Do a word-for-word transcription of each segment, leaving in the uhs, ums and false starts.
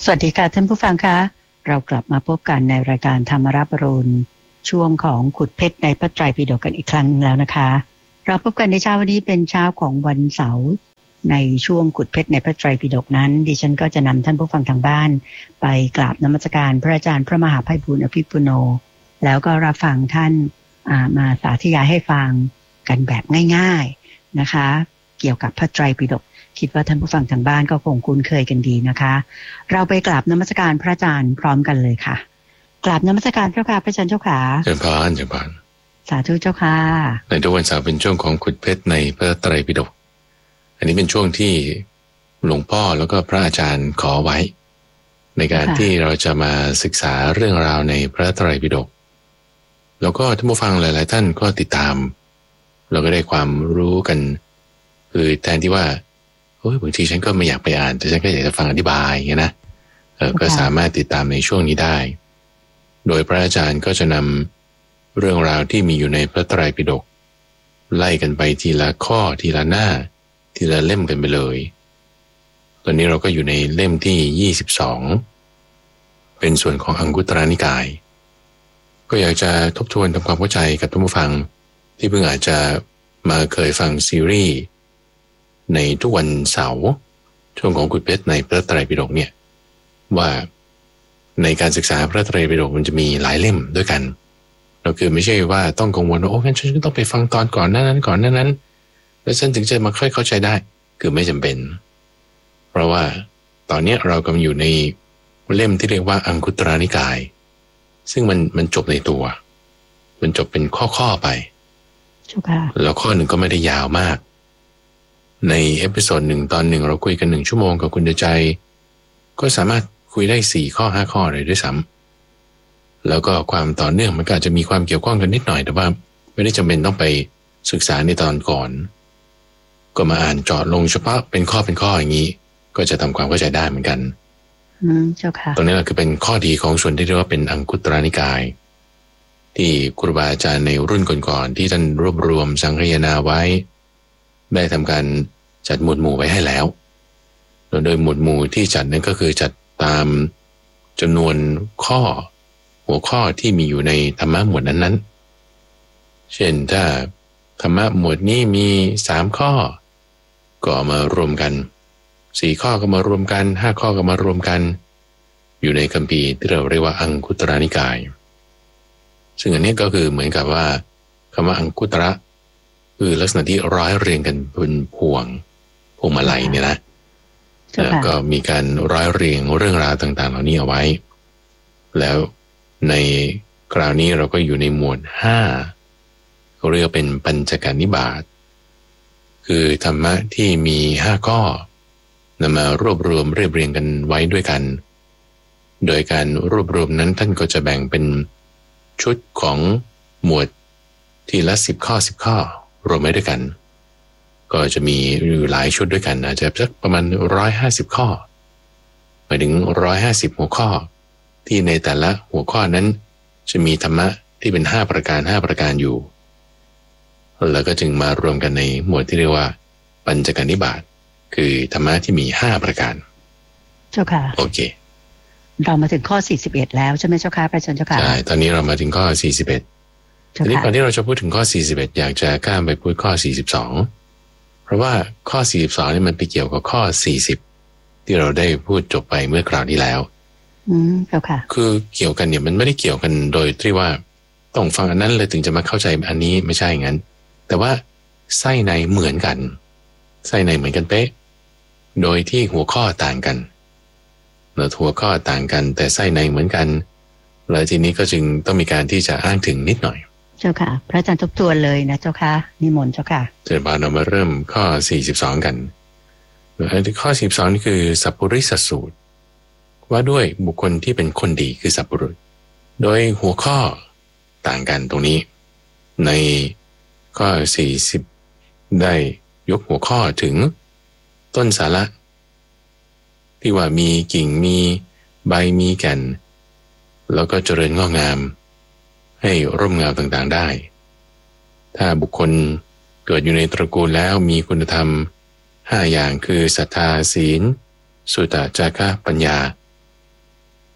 สวัสดีค่ะท่านผู้ฟังคะเรากลับมาพบกันในรายการธรรมรับอรุณช่วงของขุดเพชรในพระไตรปิฎกกันอีกครั้งแล้วนะคะเราพบกันในเช้าวันนี้เป็นเช้าของวันเสาร์ในช่วงขุดเพชรในพระไตรปิฎกนั้นดิฉันก็จะนำท่านผู้ฟังทางบ้านไปกราบนมัสการพระอาจารย์พระมหาไพบูลย์อภิปุโนแล้วก็รับฟังท่านมาสาธยายให้ฟังกันแบบง่ายๆนะคะเกี่ยวกับพระไตรปิฎกคิดว่าท่านผู้ฟังทางบ้านก็คงคุ้นเคยกันดีนะคะเราไปกราบนมัสการพระอาจารย์พร้อมกันเลยค่ะกราบนมัสการเจ้าค่ะพระอาจารย์เจ้าค่ะเจริญพรเจริญพรสาธุเจ้าค่ะในทุกวันเสาร์เป็นช่วงของขุดเพชรในพระไตรปิฎกอันนี้เป็นช่วงที่หลวงพ่อแล้วก็พระอาจารย์ขอไว้ในการที่เราจะมาศึกษาเรื่องราวในพระไตรปิฎกแล้วก็ท่านผู้ฟังหลายๆท่านก็ติดตามเราก็ได้ความรู้กันคือแทนที่ว่าโอ้ยบางทีฉันก็ไม่อยากไปอ่านแต่ฉันก็อยากจะฟังอธิบายอย่างเงี้ยนะเออก็สามารถติดตามในช่วงนี้ได้โดยพระอาจารย์ก็จะนำเรื่องราวที่มีอยู่ในพระไตรปิฎกไล่กันไปทีละข้อทีละหน้าทีละเล่มกันไปเลยตอนนี้เราก็อยู่ในเล่มที่ยี่สิบสองเป็นส่วนของอังคุตรนิกายก็อยากจะทบทวนทำความเข้าใจกับท่านผู้ฟังที่เพิ่งอาจจะมาเคยฟังซีรีส์ในทุกวันเสาร์ช่วงของขุดเพชรในพระไตรปิฎกเนี่ยว่าในการศึกษาพระไตรปิฎกมันจะมีหลายเล่มด้วยกันเราคือไม่ใช่ว่าต้องกังวลว่าโอ้งั้นฉันก็ต้องไปฟังตอนก่อนหน้านั้นก่อนหน้านั้นแล้วฉันถึงจะมาค่อยเข้าใจได้คือไม่จำเป็นเพราะว่าตอนนี้เรากำลังอยู่ในเล่มที่เรียกว่าอังคุตรนิกายซึ่งมันมันจบในตัวมันจบเป็นข้อๆไปแล้วข้อหนึ่งก็ไม่ได้ยาวมากในเอพิโซดหนึ่งตอนหนึ่งเราคุยกันหนึ่งชั่วโมงกับคุณใจก็สามารถคุยได้สี่ข้อห้าข้อเลยด้วยซ้ำแล้วก็ความต่อเนื่องมันก็อาจจะมีความเกี่ยวข้องกันนิดหน่อยแต่ว่าไม่ได้จำเป็นต้องไปศึกษาในตอนก่อนก็มาอ่านเจาะลงเฉพาะเป็นข้อเป็นข้ออย่างนี้ก็จะทำความเข้าใจได้เหมือนกันอืมเจ้าค่ะตรงนี้แหละคือเป็นข้อดีของส่วนที่เรียกว่าเป็นอังคุตรนิกายที่ครูบาอาจารย์ในรุ่นก่อนๆที่ท่านรวบรวมสังคายนาไว้ได้ทำการจัดหมวดหมู่ไว้ให้แล้วโดยหมวดหมู่ที่จัดนั้นก็คือจัดตามจำนวนข้อหัวข้อที่มีอยู่ในธรรมะหมวดนั้นๆเช่นถ้าธรรมะหมวดนี้มีสามข้อก็เอามารวมกันสี่ข้อก็มารวมกันห้าข้อก็มารวมกันอยู่ในคัมภีร์ที่เราเรียกว่าอังคุตรนิกายซึ่งอันนี้ก็คือเหมือนกับว่าคำว่าอังคุตระคือลักษณะที่ร้อยเรียงกันเป็นพวงพวงมาลัยเนี่ยนะแล้วก็มีการร้อยเรียงเรื่องราวต่างๆเหล่านี้เอาไว้แล้วในคราวนี้เราก็อยู่ในหมวดห้าเขาเรียกเป็นปัญจกนิบาตคือธรรมะที่มีห้าข้อนำมารวบรวมเรียบเรียงกันไว้ด้วยกันโดยการรวบรวมนั้นท่านก็จะแบ่งเป็นชุดของหมวดทีละสิบข้อสิบข้อรวมไว้ด้วยกันก็จะมีอยู่หลายชุดด้วยกันอาจจะสักประมาณร้อยห้าสิบข้อหมายถึงร้อยห้าสิบหัวข้อที่ในแต่ละหัวข้อนั้นจะมีธรรมะที่เป็นห้าประการห้าประการอยู่แล้วก็จึงมารวมกันในหมวดที่เรียกว่าปัญจกนิบาตคือธรรมะที่มีห้าประการเจ้าค่ะโอเคเรามาถึงข้อสี่สิบเอ็ดแล้วใช่ไหมเจ้าค่ะพระอาจารย์เจ้าค่ะใช่ตอนนี้เรามาถึงข้อสี่สิบเอ็ดทีนี้ก่อนที่เราจะพูดถึงข้อสี่สิบเอ็ดอยากจะข้ามไปพูดข้อสี่สิบสองเพราะว่าข้อสี่สิบสองนี่มันไปเกี่ยวกับข้อสี่สิบที่เราได้พูดจบไปเมื่อคราวที่แล้วอืมเจ้าค่ะคือเกี่ยวกันเนี่ยมันไม่ได้เกี่ยวกันโดยที่ว่าต้องฟังอันนั้นเลยถึงจะมาเข้าใจอันนี้ไม่ใช่อย่างนั้นแต่ว่าไส้ในเหมือนกันไส้ในเหมือนกันเป๊ะโดยที่หัวข้อต่างกันแล้วหัวข้อต่างกันแต่ไส้ในเหมือนกันแล้วทีนี้ก็จึงต้องมีการที่จะอ้างถึงนิดหน่อยเจ้าค่ะพระอาจารย์ทบทวนเลยนะเจ้าค่ะนิมนต์เจ้าค่ะเดี๋ยวเรามาเริ่มข้อสี่สิบสองกันข้อสี่สิบสองนี่คือสัพพุริสสูตรว่าด้วยบุคคลที่เป็นคนดีคือสัพพุรุษโดยหัวข้อต่างกันตรงนี้ในข้อสี่สิบได้ยกหัวข้อถึงต้นสาระที่ว่ามีกิ่งมีใบมีแก่นแล้วก็เจริญงอกงามให้ร่มเงาต่างๆได้ถ้าบุคคลเกิดอยู่ในตระกูลแล้วมีคุณธรรมห้าอย่างคือศรัทธาศีลสุตตะจาคะปัญญา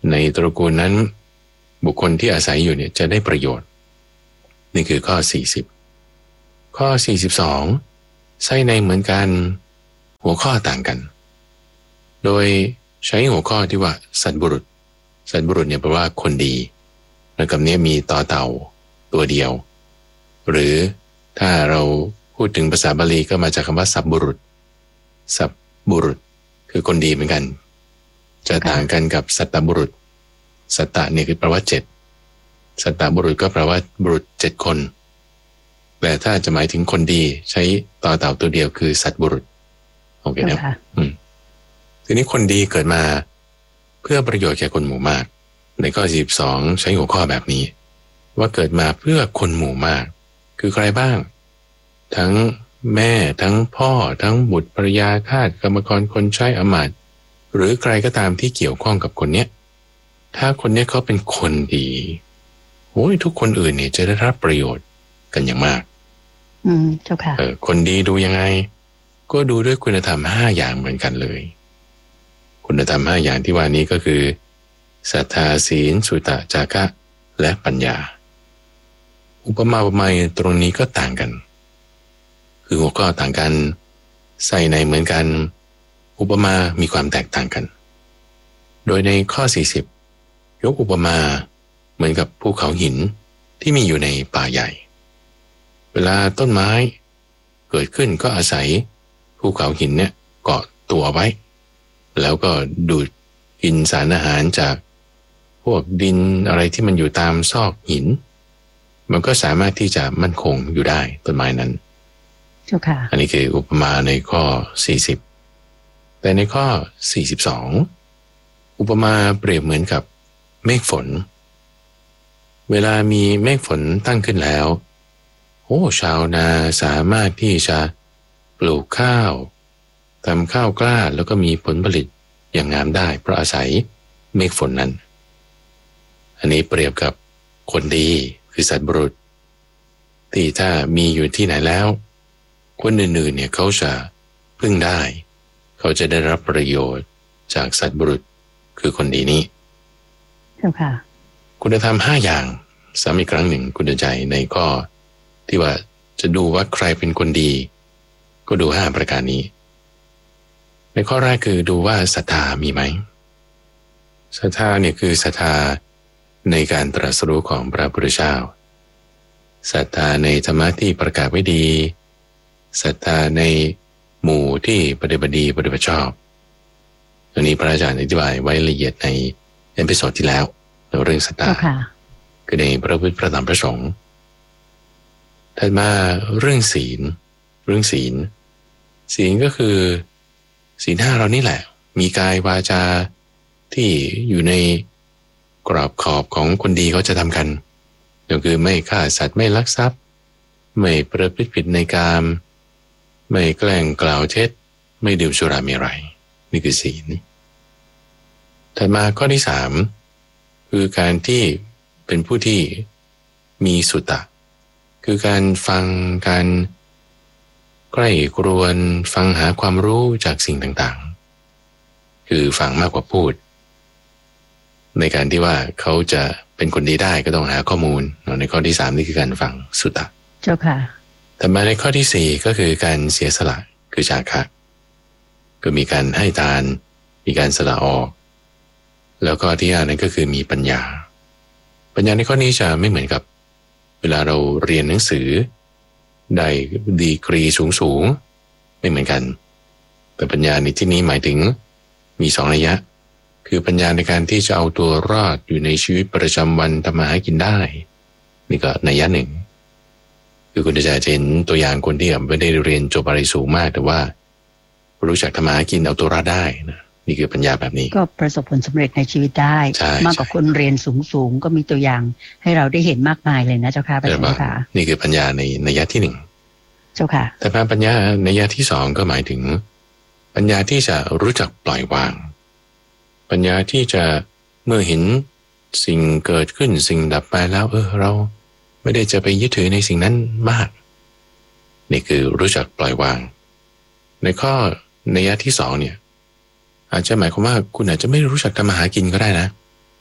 ในตระกูลนั้นบุคคลที่อาศัยอยู่เนี่ยจะได้ประโยชน์นี่คือข้อสี่สิบข้อสี่สิบสองไส้ในเหมือนกันหัวข้อต่างกันโดยใช้หัวข้อที่ว่าสัตบุรุษสัตบุรุษเนี่ยแปลว่าคนดีแล้วกับนี้มีต่อเต่าตัวเดียวหรือถ้าเราพูดถึงภาษาบาลีก็มาจากคำว่าสัพบุรุษสัพบุรุษคือคนดีเหมือนกันจะต่างกันกับสัตตบุรุษสัตตะเนี่ยคือแปลว่าเจ็ดสัตตบุรุษก็แปลว่าบุรุษเจ็ดคนแต่ถ้าจะหมายถึงคนดีใช้ต่อเต่าตัวเดียวคือสัตบุรุษโอเคนะอืมทีนี้คนดีเกิดมาเพื่อประโยชน์แก่คนหมู่มากในข้อสี่สิบสองใช้หัวข้อแบบนี้ว่าเกิดมาเพื่อคนหมู่มากคือใครบ้างทั้งแม่ทั้งพ่อทั้งบุตรภรรยาทาสกรรมกรคนใช้อมาตย์หรือใครก็ตามที่เกี่ยวข้องกับคนเนี้ยถ้าคนเนี้ยเขาเป็นคนดีโอ้ยทุกคนอื่นเนี่ยจะได้รับประโยชน์กันอย่างมากอืมเจ้าค่ะเออคนดีดูยังไงก็ดูด้วยคุณธรรมห้าอย่างเหมือนกันเลยคุณธรรมห้าอย่างที่ว่านี้ก็คือศรัทธาศีลสุตะจาคะและปัญญาอุปมาอุปไมยตรงนี้ก็ต่างกันคือหัวข้อต่างกันใส่ในเหมือนกันอุปมามีความแตกต่างกันโดยในข้อสี่สิบยกอุปมาเหมือนกับภูเขาหินที่มีอยู่ในป่าใหญ่เวลาต้นไม้เกิดขึ้นก็อาศัยภูเขาหินเนี่ยเกาะตัวไว้แล้วก็ดูดกินสารอาหารจากพวกดินอะไรที่มันอยู่ตามซอกหินมันก็สามารถที่จะมั่นคงอยู่ได้ต้นไม้นั้นเจ้าค่ะอันนี้คืออุปมาในข้อสี่สิบแต่ในข้อสี่สิบสองอุปมาเปรียบเหมือนกับเมฆฝนเวลามีเมฆฝนตั้งขึ้นแล้วโอ้ชาวนาสามารถที่จะปลูกข้าวทำข้าวกล้าแล้วก็มีผลผลิตอย่างงามได้เพราะอาศัยเมฆฝนนั้นอันนี้เปรียบกับคนดีคือสัตบุรุษที่ถ้ามีอยู่ที่ไหนแล้วคนอื่นๆเนี่ยเขาจะพึ่งได้เขาจะได้รับประโยชน์จากสัตบุรุษคือคนดีนี้เจ้าค่ะคุณธรรมห้าอย่างซ้ำอีกครั้งหนึ่งคุณใจในข้อที่ว่าจะดูว่าใครเป็นคนดีก็ดูห้าประการนี้ในข้อแรกคือดูว่าศรัทธามีไหมศรัทธาเนี่ยคือศรัทธาในการตรัสรู้ของพระพุทธเจ้าศรัทธาในธรรมะที่ประกาศไว้ดีศรัทธาในหมู่ที่ปฏิบัติดีปฏิบัติชอบตัวนี้พระอาจารย์อธิบายไว้ละเอียดในเอพิโซดที่แล้วในเรื่องศรัทธาคือในพระพุทธพระธรรมพระสงฆ์ถัดมาเรื่องศีลเรื่องศีลศีลก็คือศีลห้าเรานี่แหละมีกายวาจาที่อยู่ในกรอบขอบของคนดีเขาจะทำกันก็คือไม่ฆ่าสัตว์ไม่ลักทรัพย์ไม่ประพฤติผิดในกามไม่แกล้งกล่าวเท็จไม่ดื่มสุราเมรัยนี่คือศีลถัดมาข้อที่สามคือการที่เป็นผู้ที่มีสุตะคือการฟังการใกล้ครวนฟังหาความรู้จากสิ่งต่างๆคือฟังมากกว่าพูดในการที่ว่าเขาจะเป็นคนดีได้ก็ต้องหาข้อมูลในข้อที่สามนี่คือการฟังสุตะเจ้าค่ะแต่มาในข้อที่สี่ก็คือการเสียสละคือจาคะก็มีการให้ทานมีการสละออกแล้วก็ที่ห้านั้นก็คือมีปัญญาปัญญาในข้อนี้จะไม่เหมือนกับเวลาเราเรียนหนังสือได้ดีกรีสูงๆไม่เหมือนกันแต่ปัญญาในที่นี้หมายถึงมีสองระยะคือปัญญาในการที่จะเอาตัวรอดอยู่ในชีวิตประจำวันทำมาหากินได้นี่ก็นัยยะหนึ่งคือคุณจะเห็นตัวอย่างคนที่ไม่ได้เรียนจบอะไรสูงมากแต่ว่ารู้จักทำมาหากินเอาตัวรอดได้นะนี่คือปัญญาแบบนี้ก็ประสบผลสำเร็จในชีวิตได้มากกว่าคนเรียนสูงๆก็มีตัวอย่างให้เราได้เห็นมากมายเลยนะเจ้าค่ะพระเจ้าค่ะนี่คือปัญญาในนัยยะที่หนึ่งเจ้าค่ะแต่ปัญญาในนัยยะที่สองก็หมายถึงปัญญาที่จะรู้จักปล่อยวางปัญญาที่จะเมื่อเห็นสิ่งเกิดขึ้นสิ่งดับไปแล้วเออเราไม่ได้จะไปยึดถือในสิ่งนั้นมากนี่คือรู้จักปล่อยวางในข้อนัยยะที่สองเนี่ยอาจจะหมายความว่าคุณอาจจะไม่รู้จักทำมาหากินก็ได้นะ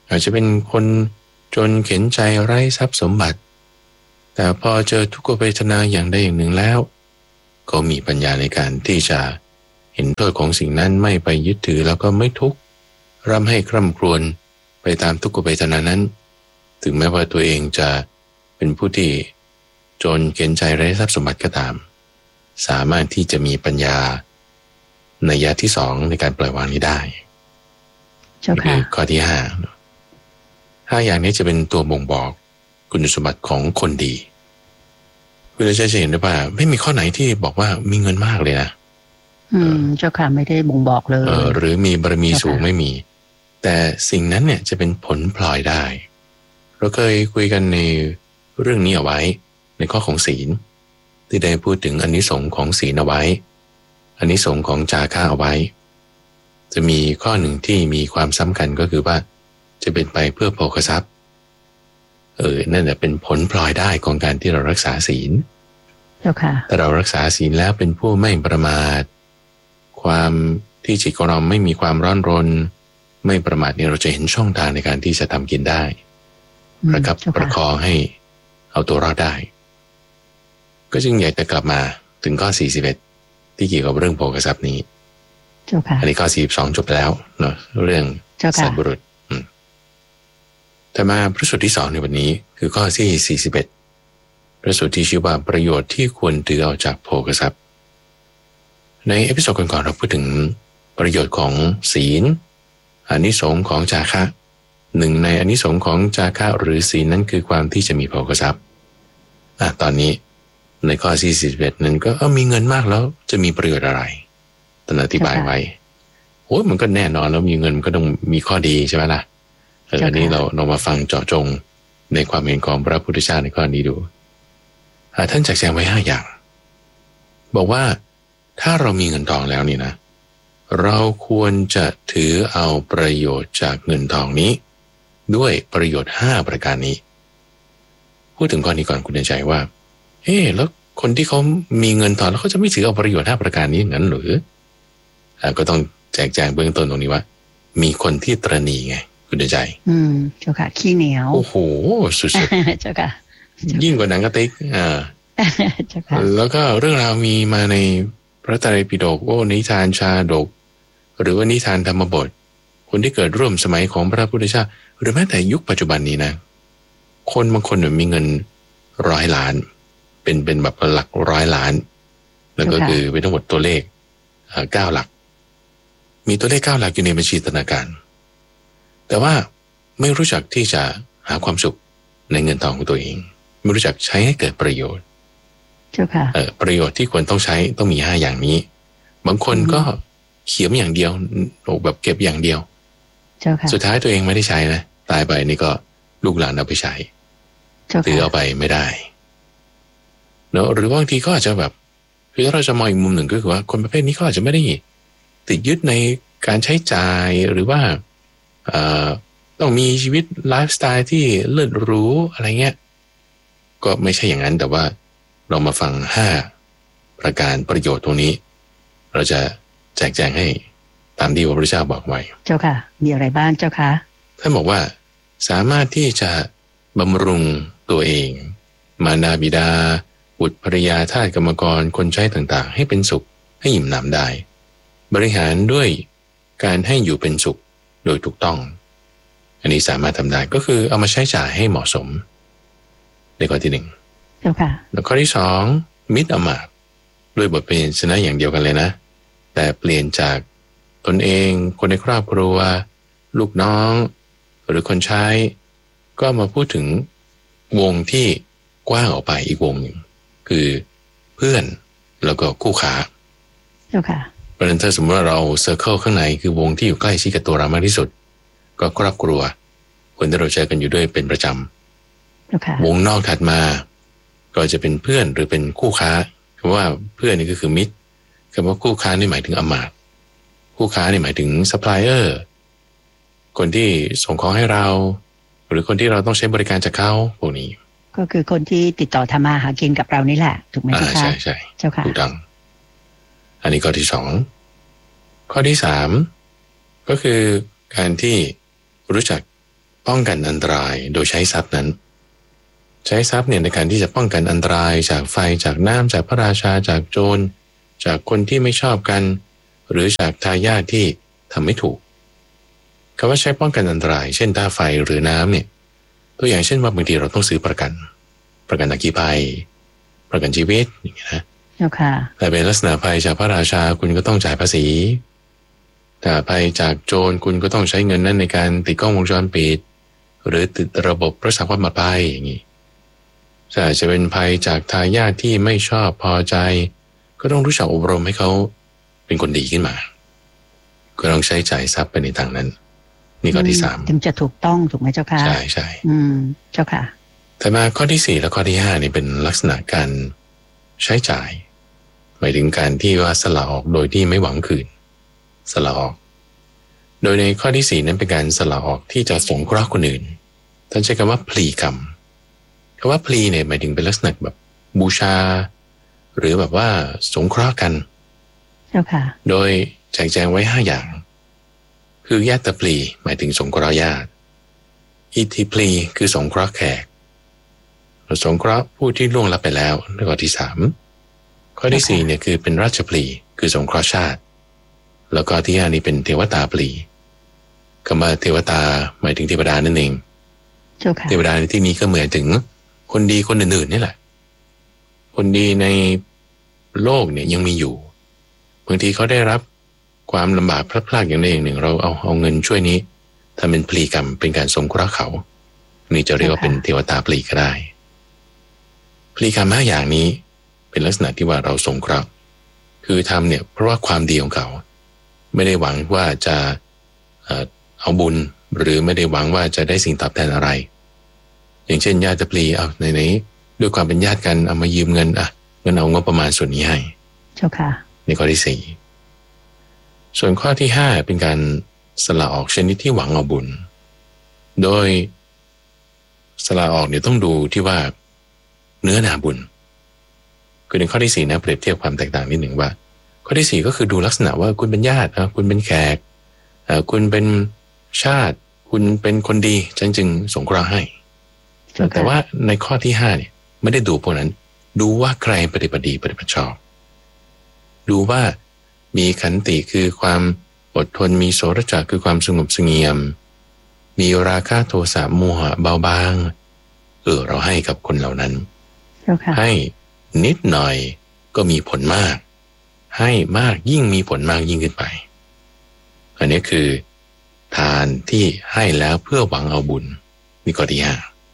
อาจจะเป็นคนจนเข็ญใจไร้ทรัพย์สมบัติแต่พอเจอทุกขเวทนาอย่างใดอย่างหนึ่งแล้วก็มีปัญญาในการที่จะเห็นโทษของสิ่งนั้นไม่ไปยึดถือแล้วก็ไม่ทุกข์ร่ำให้คร่ำครวญไปตามทุกขเวทนานั้นถึงแม้ว่าตัวเองจะเป็นผู้ที่จนเข็ญใจไร้ทรัพย์สมบัติก็ตามสามารถที่จะมีปัญญาในยะที่สองในการปล่อยวางนี้ได้คือข้อที่ห้าห้าอย่างนี้จะเป็นตัวบ่งบอกคุณสมบัติของคนดีคุณจะเห็นได้ว่าไม่มีข้อไหนที่บอกว่ามีเงินมากเลยนะอืมเจ้าค่ะไม่ได้บ่งบอกเลยเออหรือมีบารมีสูงไม่มีแต่สิ่งนั้นเนี่ยจะเป็นผลพลอยได้เราเคยคุยกันในเรื่องนี้เอาไว้ในข้อของศีลที่ได้พูดถึงอานิสงส์ของศีลเอาไว้อานิสงส์ของจาคะเอาไว้จะมีข้อหนึ่งที่มีความสำคัญก็คือว่าจะเป็นไปเพื่อโภคทรัพย์เออนั่นแหละเป็นผลพลอยได้ของการที่เรารักษาศีลเจ้าค่ะถ้าเรารักษาศีลแล้วเป็นผู้ไม่ประมาทความที่จิตของเราไม่มีความร้อนรนไม่ประมาทเนี่ยเราจะเห็นช่องทางในการที่จะทำกินได้ประคับประคองให้เอาตัวรอดได้ก็จึงอยากจะกลับมาถึงข้อสี่สิบเอ็ดที่เกี่ยวกับเรื่องโภคทรัพย์นี้เจ้าค่ะอันนี้ข้อสี่สิบสองจบแล้วเนาะเรื่องสัตว์บุรุษแต่มาพระสูตรที่สองในวันนี้คือข้อที่สี่สิบเอ็ดพระสูตรที่ชื่อว่าประโยชน์ที่ควรถือเอาจากโภคทรัพย์ในเอพิโซดก่อนๆเราพูดถึงประโยชน์ของศีลอานิสงส์ของจาคะหนึ่งในอานิสงส์ของจาคะหรือศีลนั้นคือความที่จะมีโภคทรัพย์อ่ะตอนนี้ในข้อที่สี่สิบเอ็ดนั้นก็เออมีเงินมากแล้วจะมีประโยชน์อะไรตอนอธิบายไว้โอ้ยมันก็แน่นอนแล้วมีเงินมันก็ต้องมีข้อดีใช่ไหมล่ะเอออันนี้เราเรามาฟังเจาะจงในความเห็นของพระพุทธเจ้าในข้อนี้ดูท่านจัดแจงไว้ห้าอย่างบอกว่าถ้าเรามีเงินทองแล้วนี่นะเราควรจะถือเอาประโยชน์จากเงินทองนี้ด้วยประโยชน์ห้าประการนี้พูดถึงข้อนี้ก่อนคุณใจว่าเฮ้แล้วคนที่เขามีเงินทองแล้วเขาจะไม่ถือเอาประโยชน์ห้าประการนี้งั้นหรืออ่าก็ต้องแจกแจงเบื้องต้นตรงนี้ว่ามีคนที่ตระหนี่ไงคุณใจอืมเจ้าค่ะขี้เหนียวโอ้โหสุดๆเจ้าค่ะยิ่งกว่าหนังกระติกอ่าเจ้าค่ะแล้วก็เรื่องราวมีมาในพระไตรปิฎกโอ้นิทานชาดกหรือว่านิทานธรรมบทคนที่เกิดร่วมสมัยของพระพุทธเจ้าหรือแม้แต่ยุคปัจจุบันนี้นะคนบางคนมีเงินร้อยล้านเป็นเป็นแบบหลักร้อยล้านแล้วก็คือเป็นทั้งหมดตัวเลขเก้าหลักมีตัวเลขเก้าหลักอยู่ในบัญชีธนาคารแต่ว่าไม่รู้จักที่จะหาความสุขในเงินทองของตัวเองไม่รู้จักใช้ให้เกิดประโยชน์เออประโยชน์ที่ควรต้องใช้ต้องมีห้าอย่างนี้บางคนก็เขียมอย่างเดียวแบบเก็บอย่างเดียวสุดท้ายตัวเองไม่ได้ใช้นะตายไปนี่ก็ลูกหลานเอาไปใช้ถือเอาไปไม่ได้เนอะหรือบางทีก็อาจจะแบบคือถ้าเราจะมองอีกมุมหนึ่งก็คือว่าคนประเภทนี้ก็อาจจะไม่ได้ติดยึดในการใช้จ่ายหรือว่าต้องมีชีวิตไลฟ์สไตล์ที่เลิศหรูอะไรเงี้ยก็ไม่ใช่อย่างนั้นแต่ว่าเรามาฟังห้าประการประโยชน์ตรงนี้เราจะแจกแจงให้ตามที่พระพุทธเจ้าบอกไว้เจ้าค่ะมีอะไรบ้างเจ้าค่ะท่านบอกว่าสามารถที่จะบำรุงตัวเองมารดาบิดาบุตรภรรยาทาสกรรมกรคนใช้ต่างๆให้เป็นสุขให้อิ่มหนำได้บริหารด้วยการให้อยู่เป็นสุขโดยถูกต้องอันนี้สามารถทำได้ก็คือเอามาใช้จ่ายให้เหมาะสมในข้อที่หนึ่งเจ้าค่ะแล้วข้อที่สองมิตรอมาตย์ด้วยบทเป็นชนะอย่างเดียวกันเลยนะแต่เปลี่ยนจากตนเองคนในครอบครัวลูกน้องหรือคนใช้ก็มาพูดถึงวงที่กว้างออกไปอีกวงหนึ่งคือเพื่อนแล้วก็คู่ค้าเจ้าค่ะเพราะฉะนั้นถ้าสมมติว่าเราเซอร์เคิลข้างในคือวงที่อยู่ใกล้ชิดกับตัวเรามากที่สุดก็ครอบครัวคนที่เราเจอกันอยู่ด้วยเป็นประจำวงนอกถัดมาก็จะเป็นเพื่อนหรือเป็นคู่ค้าคำว่าเพื่อนนี่ก็คือมิตรคำว่าคู่ค้านี่หมายถึงอมาตย์คู่ค้านี่หมายถึงซัพพลายเออร์คนที่ส่งของให้เราหรือคนที่เราต้องใช้บริการจากเขาพวกนี้ก็คือคนที่ติดต่อทำมาหากินกับเรานี่แหละถูกไหมเจ้าค่ะใช่ใช่เจ้าค่ะถูกต้องอันนี้ข้อที่สองข้อที่สามก็คือการที่รู้จักป้องกันอันตรายโดยใช้ทรัพย์นั้นใช้ทรัพย์เนี่ยในการที่จะป้องกันอันตรายจากไฟจากน้ำจากพระราชาจากโจรจากคนที่ไม่ชอบกันหรือจากทายาทที่ทำไม่ถูกคำว่าใช้ป้องกันอันตรายเช่นถ้าไฟหรือน้ำเนี่ยตัวอย่างเช่นว่าบางทีเราต้องซื้อประกันประกันอัคคีภัยประกันชีวิตอย่างเงี้ยนะแต่เป็นลักษณะภัยจากพระราชาคุณก็ต้องจ่ายภาษีแต่ภัยจากโจรคุณก็ต้องใช้เงินนั้นในการติดกล้องวงจรปิดหรือติดระบบรักษาความปลอดภัยอย่างนี้แต่จะเป็นภัยจากทายาทที่ไม่ชอบพอใจก็ต้องรู้จักอบรมให้เขาเป็นคนดีขึ้นมาก็ต้องใช้จ่ายทรัพย์ไปในทางนั้นนี่ข้อที่สามถึงจะถูกต้องถูกไหมเจ้าค่ะใช่ใช่อืมเจ้าค่ะแต่มาข้อที่สี่และข้อที่ห้านี่เป็นลักษณะการใช้จ่ายหมายถึงการที่ว่าสละออกโดยที่ไม่หวังคืนสละออกโดยในข้อที่สี่นั้นเป็นการสละออกที่จะสงเคราะห์คนอื่นท่านใช้คำว่าพลีกรรมคำว่าพลีเนี่ยหมายถึงเป็นลักษณะแบบบูชาหรือแบบว่าสงเคราะห์กันเจ้าค่ะโดยแจกแจงไว้ห้าอย่างคือญาติพลีหมายถึงสงเคราะห์ญาติอิทธิพลีคือสงเคราะห์แขกสงเคราะห์ผู้ที่ล่วงลับไปแล้วในข้อที่สามข้อที่สี่เนี่ยคือเป็นราชพลีคือสงเคราะห์ชาติแล้วก็ที่ห้านี้เป็นเทวตาพลีคำว่าเทวตาหมายถึงเทวดานั่นเองเทวดาในที่นี้ก็เหมือนถึงคนดีคนอื่นๆนี่แหละคนดีในโลกเนี่ยยังมีอยู่บางทีเขาได้รับความลำบากพลัดพรากอย่างใดอย่างหนึ่งเราเอาเอาเงินช่วยนี้ทำเป็นพลีกรรมเป็นการสงเคราะห์เขานี่จะเรียกว่าเป็นเทวตาพลีก็ได้พลีกรรมห้าอย่างนี้เป็นลักษณะที่ว่าเราสงเคราะห์คือทำเนี่ยเพราะว่าความดีของเขาไม่ได้หวังว่าจะเอ่อเอาบุญหรือไม่ได้หวังว่าจะได้สิ่งตอบแทนอะไรอย่างเช่นญาติพลีเอาไหนๆด้วยความเป็นญาติกันเอามายืมเงินอ่ะเงินเอางบประมาณส่วนนี้ให้เจ้าค่ะในข้อที่สี่ส่วนข้อที่ห้าเป็นการสละออกชนิดที่หวังเอาบุญโดยสละออกเนี่ยต้องดูที่ว่าเนื้อนาบุญคือในข้อที่สี่นะเปรียบเทียบความแตกต่างนิดหนึ่งว่าข้อที่สี่ก็คือดูลักษณะว่าคุณเป็นญาตินะคุณเป็นแขกคุณเป็นชาติคุณเป็นคนดีฉันจึงสงเคราะห์ให้แต่ว่าในข้อที่ห้าเนี่ยไม่ได้ดูพวกนั้นดูว่าใครปฏิบัติดีปฏิบัติชอบดูว่ามีขันติคือความอดทนมีโสรจะคือความสงบเสงี่ยมมีราคะโทสะโมหะเบาบางเออเราให้กับคนเหล่านั้น okay. ให้นิดหน่อยก็มีผลมากให้มากยิ่งมีผลมากยิ่งขึ้นไปอันนี้คือทานที่ให้แล้วเพื่อหวังเอาบุญนี่ข้อที่ห้า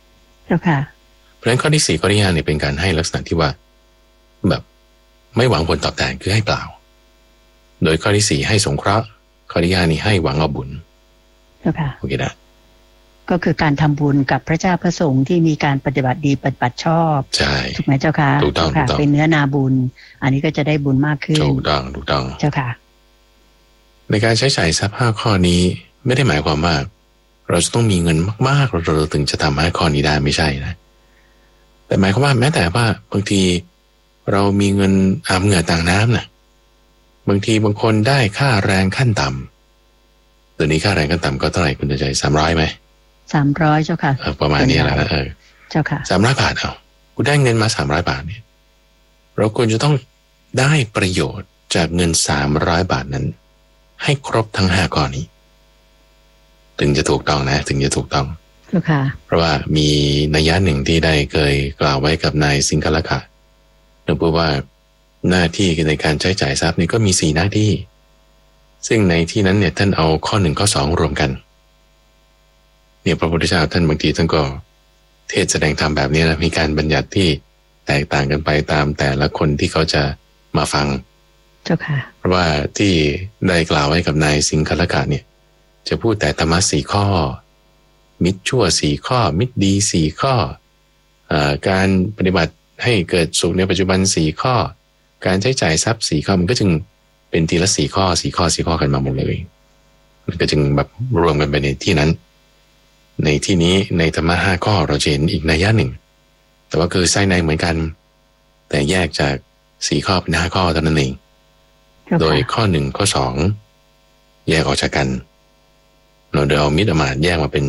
okay. เพราะฉะนั้นข้อที่สี่ข้อที่ห้าเนี่ยเป็นการให้ลักษณะที่ว่าแบบไม่หวังผลตอบแทนคือให้เปล่าโดยข้อที่สี่ให้สงเคราะห์ข้อที่ห้านี่ให้หวังเอาบุญโอเคนะก็คือการทำบุญกับพระเจ้าพระสงฆ์ที่มีการปฏิบัติดีปฏิบัติชอบใช่ถูกไหมเจ้าค่ะถูกต้องถูกต้องเป็นเนื้อนาบุญอันนี้ก็จะได้บุญมากขึ้นถูกต้องถูกต้องเจ้าค่ะในการใช้จ่ายทรัพย์ห้าข้อนี้ไม่ได้หมายความว่าเราจะต้องมีเงินมากๆเราถึงจะทำห้าข้อนี้ได้ไม่ใช่นะแต่หมายความว่าแม้แต่ว่าบางทีเรามีเงินอาบเหงื่อต่างน้ำนะบางทีบางคนได้ค่าแรงขั้นต่ำตัวนี้ค่าแรงขั้นต่ำก็เท่าไหร่คุณจะใจสามร้อยไหมสามร้อยเจ้าค่ะประมาณนี้แหละเออเจ้าค่ะสามร้อยบาทเอาคุณได้เงินมาสามร้อยบาทเนี่ยเราควรจะต้องได้ประโยชน์จากเงินสามร้อยบาทนั้นให้ครบทั้งห้าข้อนี้ถึงจะถูกต้องนะถึงจะถูกต้องเจ้าค่ะเพราะว่ามีนัยยะหนึ่งที่ได้เคยกล่าวไว้กับนายสิงคละกะนึกว่าหน้าที่ในการใช้จ่ายทรัพย์นี่ก็มีสี่หน้าที่ซึ่งในที่นั้นเนี่ยท่านเอาข้อหนึ่งข้อสองรวมกันเนี่ยพระพุทธเจ้าท่านบางทีท่านก็เทศแสดงธรรมแบบนี้นะมีการบัญญัติที่แตกต่างกันไปตามแต่ละคนที่เขาจะมาฟังเจ้าค่ะเพราะว่าที่ได้กล่าวไว้กับนายสิงคละกะเนี่ยจะพูดแต่ธรรมะสี่ข้อมิตรชั่วสี่ข้อมิตรดีสี่ข้ออ่าการปฏิบัติให้เกิดสุขในปัจจุบันสี่ข้อการใช้จ่ายทรัพย์สี่ข้อมันก็จึงเป็นทีละสี่ข้อสี่ข้อสี่ข้อกันมาหมดเลยมันก็จึงแบบรวมกันไปในที่นั้นในที่นี้ในธรรมะห้าข้อเราจะเห็นอีกนัยยะหนึ่งแต่ว่าคือไส้ในเหมือนกันแต่แยกจากสี่ข้อเป็นห้าข้อเท่านั้นเองโดยข้อหนึ่งข้อสองแยกออกจากกันเราเดี๋ยวเอามิตรอมาตย์แยกมาเป็น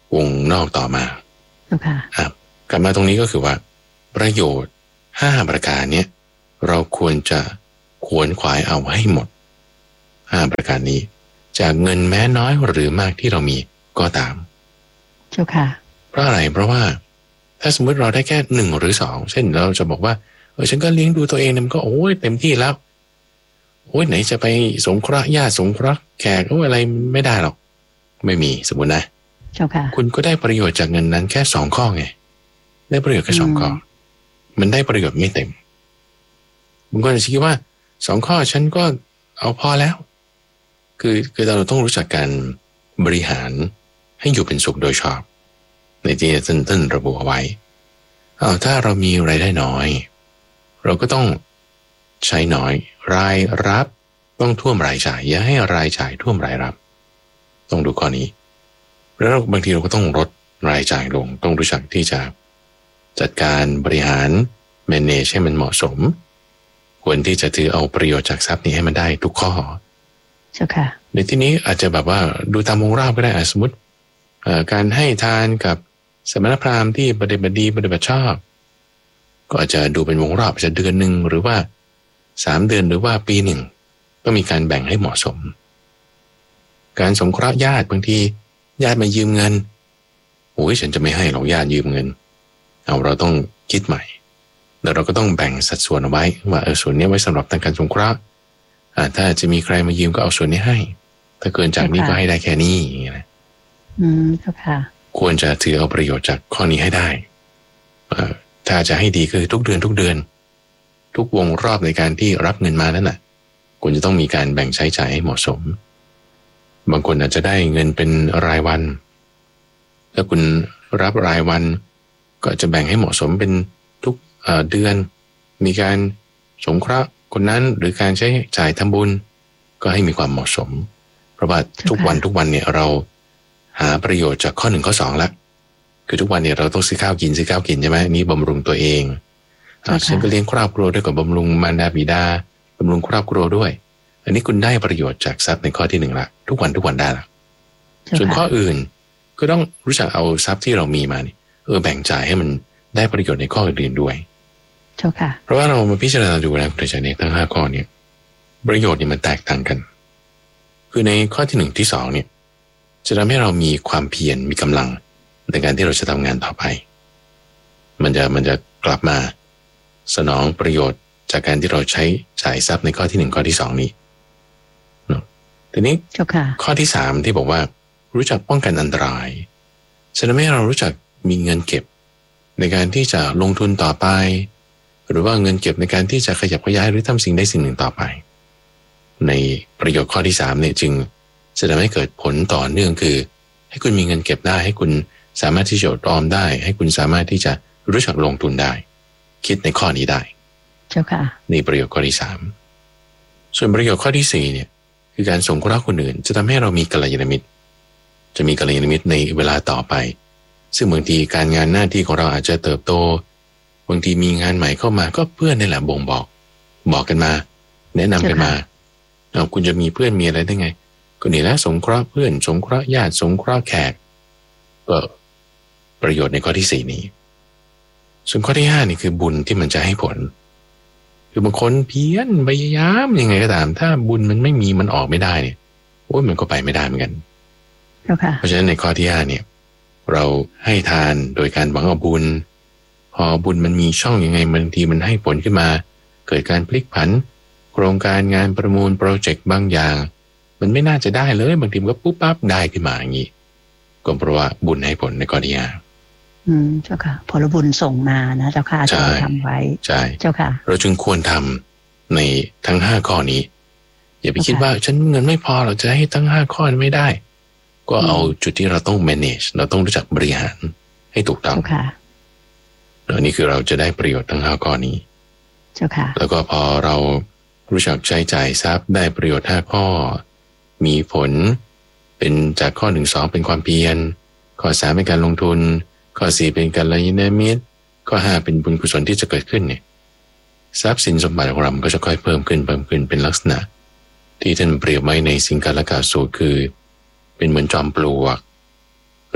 วงนอกต่อมา okay. ครับกลับมาตรงนี้ก็คือว่าประโยชน์ห้าประการเนี้ยเราควรจะขวนขวายเอาให้หมดห้าประการนี้จากเงินแม้น้อยหรือมากที่เรามีก็ตามเจ้าค่ะเพราะอะไรเพราะว่าถ้าสมมติเราได้แค่หนึ่งหรือสองเช่นเราจะบอกว่าเออฉันก็เลี้ยงดูตัวเองมันก็โอ้ยเต็มที่แล้วโอ้ยไหนจะไปสงเคราะห์ญาติสงเคราะห์แขกโอ้ยอะไรไม่ได้หรอกไม่มีสมมตินะเจ้าค่ะคุณก็ได้ประโยชน์จากเงินนั้นแค่สองข้อไงได้ประโยชน์แค่สองข้อมันได้ประโยชน์ไม่เต็มบางคนจะคิดว่าสองข้อฉันก็เอาพอแล้วคือคือเราต้องรู้จักการบริหารให้อยู่เป็นสุขโดยชอบในที่ท่านท่านระบุเอาไว้เอาถ้าเรามีรายได้น้อยเราก็ต้องใช้น้อยรายรับต้องท่วมรายจ่ายอย่าให้รายจ่ายท่วมรายรับต้องดูข้อนี้แล้วบางทีเราก็ต้องลดรายจ่ายลงต้องรู้จักที่จะจัดการบริหาร manage ให้มันเหมาะสมควรที่จะถือเอาประโยชน์จากทรัพย์นี้ให้มันได้ทุกข้อใช่ค่ะในที่นี้อาจจะแบบว่าดูตามวงรอบก็ได้สมมติการให้ทานกับสมณพราหมณ์ที่ปฏิบัติดีปฏิบัติชอบก็อาจจะดูเป็นวงรอบอาจจะเดือนหนึ่งหรือว่าสามเดือนหรือว่าปีหนึ่งก็มีการแบ่งให้เหมาะสมการสงเคราะห์ญาติบางทีญาติมายืมเงินโอ้ยฉันจะไม่ให้หรอกญาติยืมเงินเอาเราต้องคิดใหม่แล้วเราก็ต้องแบ่งสัดส่วนเอาไว้ว่าเออส่วนนี้ไว้สำหรับทางการสงเคราะห์ถ้าจะมีใครมายืมก็เอาส่วนนี้ให้ถ้าเกินจากนี้ก็ให้ได้แค่นี้อย่างเงี้ยนะอืมค่ะควรจะถือเอาประโยชน์จากข้อนี้ให้ได้ถ้าจะให้ดีคือทุกเดือนทุกเดือนทุกวงรอบในการที่รับเงินมานั่นน่ะควรจะต้องมีการแบ่งใช้จ่ายให้เหมาะสมบางคนอาจจะได้เงินเป็นรายวันถ้าคุณรับรายวันก็จะแบ่งให้เหมาะสมเป็นทุกเดือนมีการสงเคราะห์คนนั้นหรือการใช้จ่ายทำบุญก็ให้มีความเหมาะสมเพราะว่าทุกวันทุกวันเนี่ยเราหาประโยชน์จากข้อหนึ่งข้อสองแล้วคือทุกวันเนี่ยเราต้องซื้อข้าวกินซื้อข้าวกินใช่ไหมนี่บำรุงตัวเองฉันก็เลี้ยงครอบครัวด้วยกับบำรุงมารดาบิดาบำรุงครอบครัวด้วยอันนี้คุณได้ประโยชน์จากทรัพย์ในข้อที่หนึ่งละทุกวันทุกวันได้ละส่วนข้ออื่นก็ต้องรู้จักเอาทรัพย์ที่เรามีมาเนี่ยเออแบ่งจ่ายให้มันได้ประโยชน์ในข้ออื่นด้วยเพราะว่าเรามาพิจารณาดูนะคุณชัยเนี่ยทั้งห้าข้อเนี่ยประโยชน์เนี่ยมันแตกต่างกันคือในข้อที่หนึ่งที่สองเนี่ยจะทำให้เรามีความเพียรมีกำลังในการที่เราจะทำงานต่อไปมันจะมันจะกลับมาสนองประโยชน์จากการที่เราใช้จ่ายทรัพย์ในข้อที่หนึ่งข้อที่สองนี้เนาะทีนี้ข้อที่สามที่บอกว่ารู้จักป้องกันอันตรายจะทำให้เรารู้จักมีเงินเก็บในการที่จะลงทุนต่อไปหรือว่าเงินเก็บในการที่จะขยับขยายหรือทำสิ่งใดสิ่งหนึ่งต่อไปในประโยชน์ข้อที่สามเนี่ยจึงจะทำให้เกิดผลต่อเนื่องคือให้คุณมีเงินเก็บได้ให้คุณสามารถที่จะออมได้ให้คุณสามารถที่จะรู้จักลงทุนได้คิดในข้อนี้ได้เจ้าค่ะนี่ประโยชน์ข้อที่สามส่วนประโยชน์ข้อที่สี่เนี่ยคือการสงเคราะห์คนอื่นจะทำให้เรามีกัลยาณมิตรจะมีกัลยาณมิตรในเวลาต่อไปซึ่งบางทีการงานหน้าที่ของเราอาจจะเติบโตบางทีมีงานใหม่เข้ามาก็เพื่อนนี่แหละบ่งบอกบอกกันมาแนะนำกันมาเอาคุณจะมีเพื่อนมีอะไรได้ไงก็นี่แหละสงเคราะห์เพื่อนสงเคราะห์ญาติสงเคราะห์แขกก็ประโยชน์ในข้อที่สี่นี้ส่วนข้อที่ห้านี่คือบุญที่มันจะให้ผลคือบางคนเพี้ยนพยายามยังไงก็ตามถ้าบุญมันไม่มีมันออกไม่ได้เนี่ยโอ้ยมันก็ไปไม่ได้เหมือนกันเพราะฉะนั้นในข้อที่ห้าเนี่ยเราให้ทานโดยการหวังเอาบุญพอบุญมันมีช่องยังไงบางทีมันให้ผลขึ้นมาเกิดการพลิกผันโครงการงานประมูลโปรเจกต์บางอย่างมันไม่น่าจะได้เลยบางทีมันก็ปุ๊บปั๊บได้ขึ้นมาอย่างนี้ก็เพราะว่าบุญให้ผลในข้อที่ห้าอืมเจ้าค่ะผลบุญส่งมานะเจ้าค่ะที่เราทำไว้ใช่เจ้าค่ะเราจึงควรทำในทั้งห้าข้อนี้อย่าไปคิดว่าฉันเงินไม่พอเราจะให้ทั้งห้าข้อไม่ได้ก็เอาจุดที่เราต้อง manage เราต้องรู้จักบริหารให้ถูกต้องค่ะแล้วนี่คือเราจะได้ประโยชน์ทั้งห้าข้อนี้เจ้าค่ะแล้วก็พอเรารู้จักใช้จ่ายทรัพย์ได้ประโยชน์ห้าข้อมีผลเป็นจากข้อหนึ่งสองเป็นความเพียรข้อสามเป็นการลงทุนข้อสี่เป็นกัลยาณมิตรข้อห้าเป็นบุญกุศลที่จะเกิดขึ้นเนี่ยทรัพย์สินสมบัติของเราก็จะค่อยเพิ่มขึ้นเพิ่มขึ้นเป็นลักษณะที่ท่านเปรียบไว้ในสิงคาลกาสูตรคือเป็นเหมือนจอมปลวก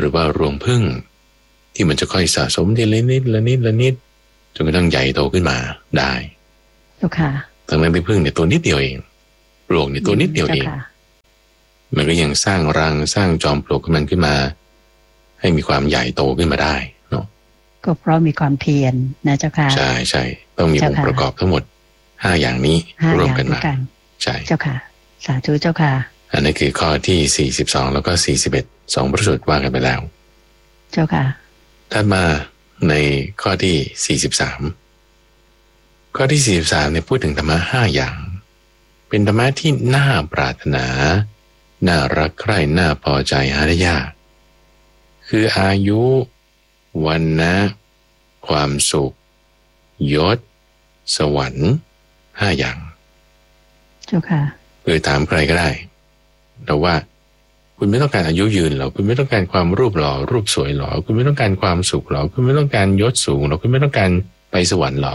หรือว่ารวงผึ้งที่มันจะค่อยสะสมทีละนิดละนิดละนิดจนกระทั่งใหญ่โตขึ้นมาได้เจ้าค่ะทั้งนั้นที่ผึ้งเนี่ยตัวนิดเดียวเองปลวกเนี่ยตัวนิดเดียวเองมันก็ยังสร้างรังสร้างจอมปลวกมันขึ้นมาให้มีความใหญ่โตขึ้นมาได้เนาะก็เพราะมีความเพียรนะเจ้าค่ะใช่ใช่ต้องมีองค์ประกอบทั้งหมดห้าอย่างนี้รวมกันมาใช่เจ้าค่ะสาธุเจ้าค่ะอันนี้คือข้อที่สี่สิบสองแล้วก็สี่สิบเอ็ดสองพระสูตรว่ากันไปแล้วเจ้าค่ะถัดมาในข้อที่สี่สิบสามข้อที่สี่สิบสามเนี่ยพูดถึงธรรมะห้าอย่างเป็นธรรมะที่น่าปรารถนาน่ารักใคร่น่าพอใจหาได้ยากคืออายุวรรณะความสุขยศสวรรค์ห้าอย่างเจ้าค่ะคือถามใครก็ได้แต่ว่าคุณไม่ต้องการอายุยืนหรอคุณไม่ต้องการความรูปหล่อรูปสวยหรอคุณไม่ต้องการความสุขหรอคุณไม่ต้องการยศสูงหรอคุณไม่ต้องการไปสวรรค์หรอ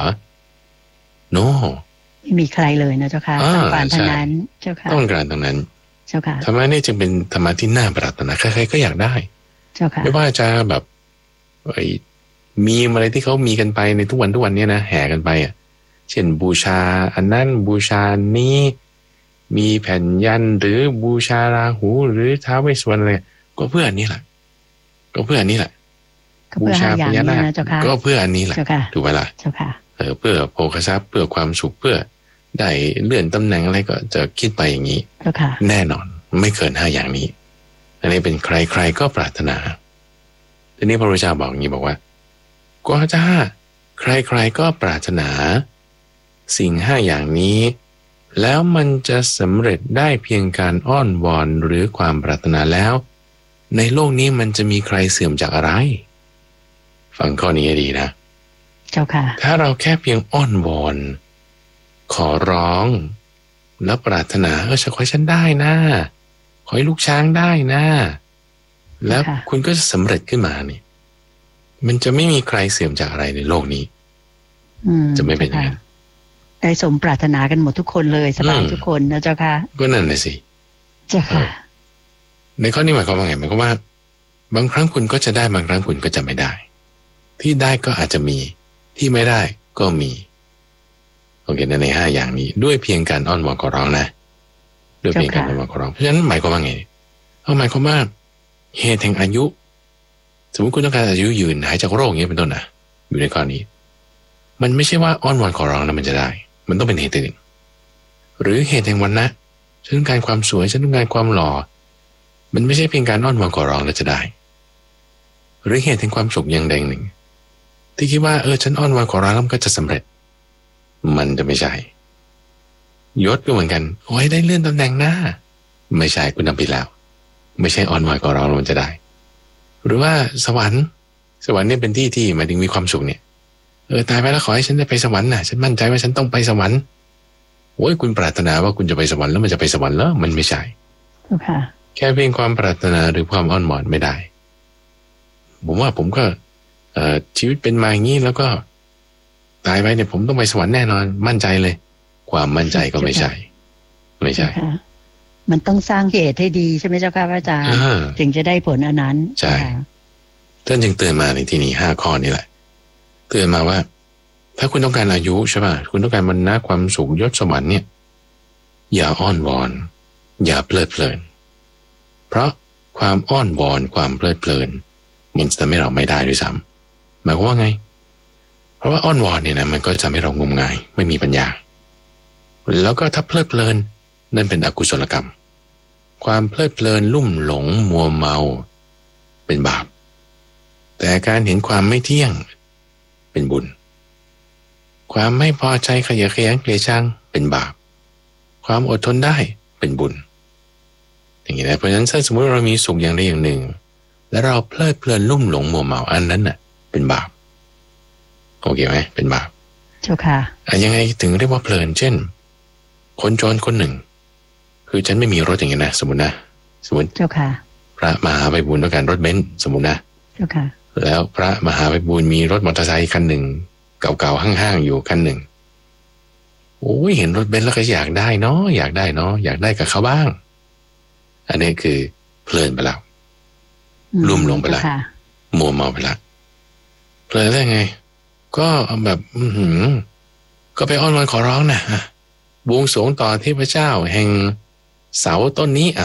no ไม่มีใครเลยนะเจ้าค่ะต้องการทั้งนั้นเจ้าค่ะต้องการทั้งนั้นเจ้าค่ะธรรมะนี่จึงเป็นธรรมะที่น่าปรารถนาใครๆก็อยากได้เจ้าค่ะไม่ว่าจะแบบไอ้มีอะไรที่เขามีกันไปในทุกวันทุกวันนี้นะแห่กันไปอ่ะเช่นบูชาอันนั้นบูชานี้มีแผ่นยันหรือบูชาราหูหรือท้าวเวสสุวรรณอะไรก็เพื่ออันนี้แหละก็เพื่ออันนี้แหละบูชาพญานาคก็เพื่ออันนี้แหละถูกไหมล่ะเออเพื่อโภคทรัพย์เพื่อความสุขเพื่อได้เลื่อนตำแหน่งอะไรก็จะคิดไปอย่างนี้แน่นอนไม่เกินห้าอย่างนี้อันนี้เป็นใครๆก็ปรารถนาทีนี้พระพุทธเจ้าบอกอย่างนี้บอกว่าก็ถ้าใครๆก็ปรารถนาสิ่งห้าอย่างนี้แล้วมันจะสำเร็จได้เพียงการอ้อนวอนหรือความปรารถนาแล้วในโลกนี้มันจะมีใครเสื่อมจากอะไรฟังข้อนี้ให้ดีนะเจ้าค่ะถ้าเราแค่เพียงอ้อนวอนขอร้องแล้วปรารถนาเออขอให้ฉันได้นะขอให้ลูกช้างได้นะแล้วคุณก็จะสำเร็จขึ้นมานี่มันจะไม่มีใครเสื่อมจากอะไรในโลกนี้จะไม่เป็นอย่างนั้นได้สมปรารถนากันหมดทุกคนเลยสบายทุกคนนะเจ้าค่ะก็นั่นเลยสิเจ้าค่ะในข้อนี้หมายความว่าไงหมายความว่าบางครั้งคุณก็จะได้บางครั้งคุณก็จะไม่ได้ที่ได้ก็อาจจะมีที่ไม่ได้ก็มีโอเคในห้าอย่างนี้ด้วยเพียงการอ้อนวอนขอร้องนะด้วยเพียงการอ้อนวอนขอร้องเพราะฉะนั้นหมายความว่าไงเอาหมายความว่าเหตุแห่งอายุสมมติคุณต้องการอายุยืนหายจากโรคอย่างนี้เป็นต้นนะอยู่ในข้อนี้มันไม่ใช่ว่าอ้อนวอนขอร้องแล้วมันจะได้มันต้องเป็นเหตุอื่นหรือเหตุแห่งวันนะฉันต้องการความสวยฉันต้องการความหล่อมันไม่ใช่เพียงการอ้อนวอนขอร้องแล้วจะได้หรือเหตุแห่งความสุขอย่างใดหนึ่งที่คิดว่าเออฉันอ้อนวอนขอร้องแล้วมันก็จะสำเร็จมันจะไม่ใช่ยศก็เหมือนกันโอ้ยได้เลื่อนตำแหน่งหน้าไม่ใช่คุณทำผิดแล้วไม่ใช่อ้อนวอนขอร้องแล้วมันจะได้หรือว่าสวรรค์สวรรค์เนี่ยเป็นที่ที่หมายถึงมีความสุขเนี่ยเออตายไปแล้วขอให้ฉันได้ไปสวรรค์น่ะฉันมั่นใจว่าฉันต้องไปสวรรค์โอ้ยคุณปรารถนาว่าคุณจะไปสวรรค์แล้วมันจะไปสวรรค์แล้วมันไม่ใช่ค่ะแค่เพียงความปรารถนาหรือความอ้อนวอนไม่ได้ผมว่าผมก็เอ่อชีวิตเป็นมาอย่างนี้แล้วก็ตายไปเนี่ยผมต้องไปสวรรค์แน่นอนมั่นใจเลยความมั่นใจก็ไม่ใช่ไม่ใช่มันต้องสร้างเหตุให้ดีใช่ไหมเจ้าค่ะพระอาจารย์ถึงจะได้ผลอันนั้นใช่ท่านจึงเตือนมาในที่นี้ห้าข้อนี้แหละเตือนมาว่าถ้าคุณต้องการอายุใช่ป่ะคุณต้องการวรรณะความสุขยศสวรรค์เนี่ยอย่าอ้อนวอนอย่าเพลิดเพลินเพราะความอ้อนวอนความเพลิดเพลินมันจะทำให้เราไม่ได้ด้วยซ้ำหมายความว่าไงเพราะว่าอ้อนวอนเนี่ยนะมันก็จะทำให้เรางมงายไม่มีปัญญาแล้วก็ถ้าเพลิดเพลินนั่นเป็นอกุศลกรรมความเพลิดเพลินลุ่มหลงมัวเมาเป็นบาปแต่การเห็นความไม่เที่ยงเป็นบุญความไม่พอใจขยะแขยงเกลียดชังเป็นบาปความอดทนได้เป็นบุญอย่างนี้นะเพราะฉะนั้นถ้าสมมติเรามีสุขอย่างใดอย่างหนึ่งแล้วเราเพลิดเพลินลุ่มหลงมัวเมาอันนั้นน่ะเป็นบาปโอเคไหมเป็นบาปเจ้าค่ะอ่ะยังไงถึงเรียกว่าเพลินเช่นคนจนคนหนึ่งคือฉันไม่มีรถอย่างนี้นะสมมตินะสมมติเจ้าค่ะพระมหาไพบูลย์ต้องการรถเบนซ์สมมตินะเจ้าค่ะแล้วพระมหาไพบูลย์มีรถมอเตอร์ไซค์คันหนึ่งเก่าๆห้างๆอยู่คันหนึ่งโอ้ยเห็นรถเบนซ์แล้วก็อยากได้เนาะอยากได้เนาะอยากได้กับเขาบ้างอันนี้คือเพลินไปแล้วลุ่มหลงไปละมัวเมาไปละเพลินได้ไงก็แบบอือหือก็ไปอ้อนวอนขอร้องนะบวงสรวงต่อเทพเจ้าแห่งเสาต้นนี้อ่ะ